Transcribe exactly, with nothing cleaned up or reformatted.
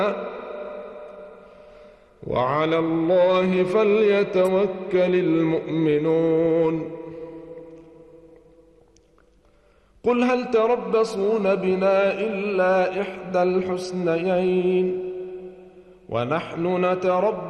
وعلى الله فليتوكل المؤمنون. قل هل تربصون بنا إلا إحدى الحسنيين ونحن نتربص